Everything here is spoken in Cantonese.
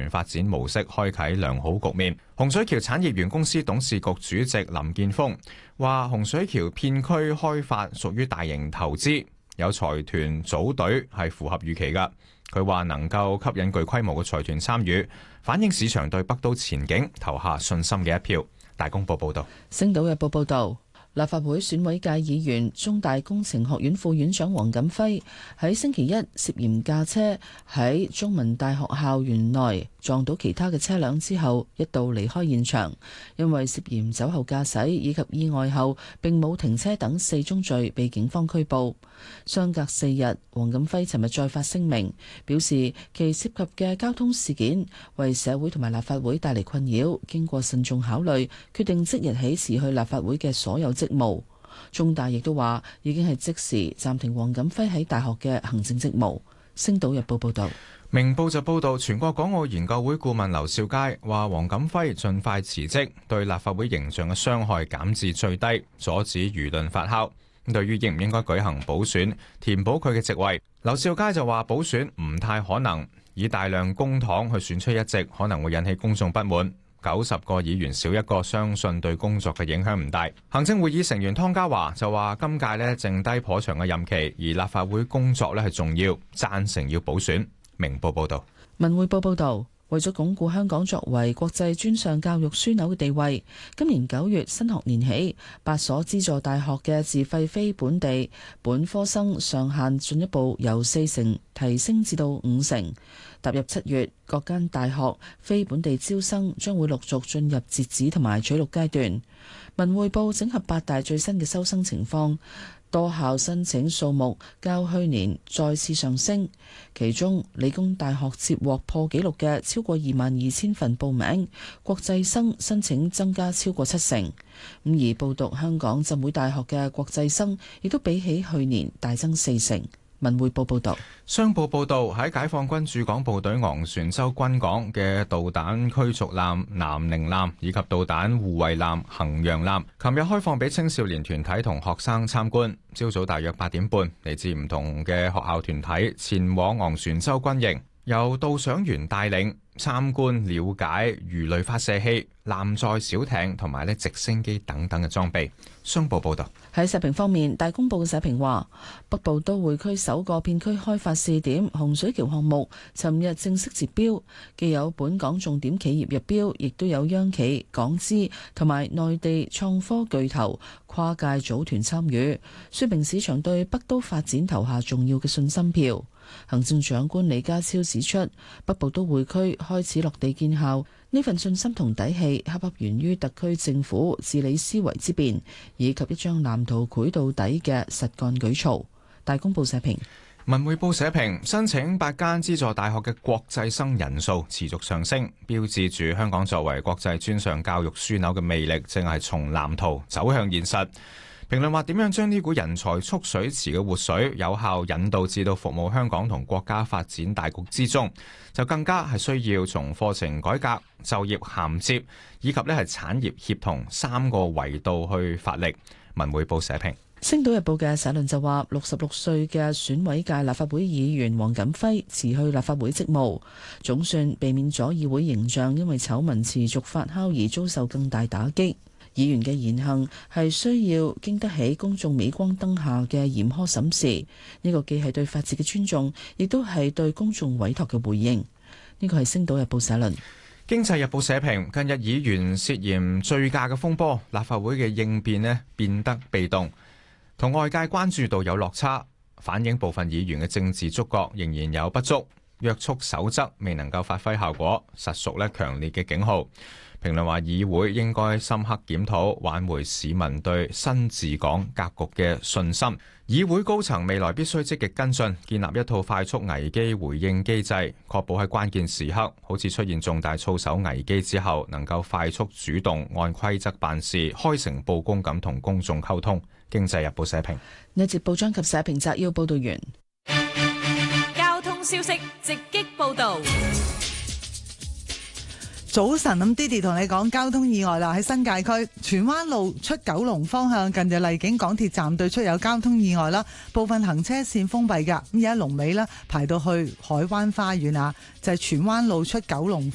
權發展模式開啟良好局面。洪水橋產業園公司董事局主席林建峰話：洪水橋片區開發屬於大型投資，有財團組隊係符合預期㗎。佢話能夠吸引具規模嘅財團參與，反映市場對北都前景投下信心嘅一票。大公報報道。 星島日報報道。立法會選委界議員、中大工程學院副院長黃錦輝喺星期一涉嫌駕車喺中文大學校園內撞到其他嘅車輛之後，一度離開現場，因為涉嫌酒後駕駛以及意外後並冇停車等4宗罪被警方拘捕。相隔4日，黃錦輝尋日再發聲明，表示其涉及嘅交通事件為社會同埋立法會帶嚟困擾，經過慎重考慮，決定即日起辭去立法會嘅所有職務。中大亦都話已經係即時暫停黃錦輝喺大學嘅行政職務。星島日報報道。 明報就報道，全國港澳研究會顧問劉兆佳話：黃錦輝盡快辭職，對立法會形象嘅傷害減至最低，阻止輿論發酵。對於應唔應該舉行補選，填補佢嘅席位，劉兆佳就話：補選唔太可能，以大量公帑去選出一席，可能會引起公眾不滿。90個議員少一個，相信對工作嘅影響唔大。行政會議成員湯家驊就話：今屆呢剩低頗長嘅任期，而立法會工作呢係重要，贊成要補選。明報報道。 文匯報報道。為咗鞏固香港作為國際專上教育樞紐嘅地位，今年9月新學年起，8所資助大學嘅自費非本地本科生上限進一步由4成提升至到5成。踏入7月，各間大學非本地招生將會陸續進入截止同埋取錄階段。文匯報整合8大最新嘅收生情況。多校申請數目較去年再次上升，其中理工大學接獲破紀錄嘅超過22,000份報名，國際生申請增加超過7成。而報讀香港浸會大學嘅國際生亦都比起去年大增4成。文匯報報道。 商報報道，喺解放軍駐港部隊昂船洲軍港嘅導彈驅逐艦南寧艦以及導彈護衛艦衡陽艦，琴日開放俾青少年團體同學生參觀。朝早大約8點半，嚟自唔同嘅學校團體前往昂船洲軍營，由導賞員帶領參觀了解魚雷發射器、艦載小艇同埋直升機等等嘅裝備。商報報道。 喺社評方面，大公報嘅社評話，北部都會區首個片區開發試點洪水橋項目尋日正式截標，既有本港重點企業入標，亦都有央企、港資同埋內地創科巨頭跨界組團參與，說明市場對北都發展投下重要嘅信心票。行政長官李家超指出，北部都會區開始落地見效，呢份信心同底氣恰恰源於特區政府治理思維之變，以及一張藍圖繪到底嘅實幹舉措。大公報社評。 文匯報社評，申請8間資助大學嘅國際生人數持續上升，標誌住香港作為國際專上教育樞紐嘅魅力正係從藍圖走向現實。評論話，點樣將呢股人才蓄水池嘅活水有效引導至到服務香港同國家發展大局之中，就更加係需要從課程改革、就業銜接以及係產業協同3個維度去發力。文匯報社評。 星島日報嘅社論就話，66歲嘅選委界立法會議員黃錦輝辭去立法會職務，總算避免咗議會形象因為醜聞持續發酵而遭受更大打擊。議員嘅言行係需要經得起公眾鎂光燈下嘅嚴苛審視，呢個既係對法治嘅尊重，亦都係對公眾委託嘅回應。呢個係星島日報社論。 經濟日報社評，近日議員涉嫌醉駕嘅風波，立法會嘅應變呢變得被動，同外界關注度有落差，反映部分議員嘅政治觸覺仍然有不足，約束守則未能夠發揮效果，實屬強烈嘅警號。評論話，議會應該深刻檢討，挽回市民對新治港格局嘅信心。議會高層未來必須積極跟進，建立一套快速危機回應機制，確保喺關鍵時刻，好似出現重大操守危機之後，能夠快速主動按規則辦事，開誠佈公咁同公眾溝通。經濟日報社評。 呢節報章及社評摘要報道完。 交通消息直擊報道。 早晨，咁 Didi 同你講交通意外啦，喺新界區荃灣路出九龍方向，近住荔景港鐵站對出有交通意外啦，部分行車線封閉噶，咁而家龍尾呢排到去海灣花園啊，就係荃灣路出九龍